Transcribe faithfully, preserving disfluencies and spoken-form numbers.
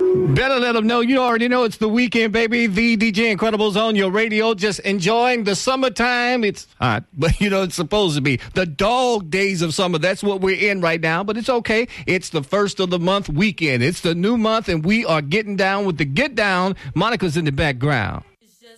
Better let them know. You already know it's the weekend, baby. The D J Incredibles on your radio, just enjoying the summertime. It's hot, but you know it's supposed to be the dog days of summer. That's what we're in right now, but it's okay. It's the first of the month weekend. It's the new month, and we are getting down with the get down. Monica's in the background.